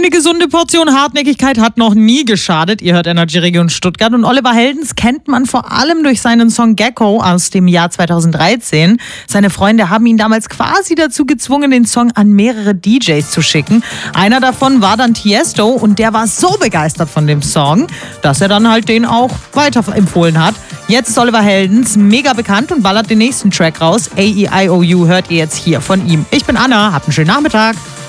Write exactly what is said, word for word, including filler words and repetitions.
Eine gesunde Portion Hartnäckigkeit hat noch nie geschadet. Ihr hört Energy Region Stuttgart und Oliver Heldens kennt man vor allem durch seinen Song Gecko aus dem Jahr zweitausenddreizehn. Seine Freunde haben ihn damals quasi dazu gezwungen, den Song an mehrere D Js zu schicken. Einer davon war dann Tiesto und der war so begeistert von dem Song, dass er dann halt den auch weiterempfohlen hat. Jetzt ist Oliver Heldens mega bekannt und ballert den nächsten Track raus. A E I O U hört ihr jetzt hier von ihm. Ich bin Anna, habt einen schönen Nachmittag.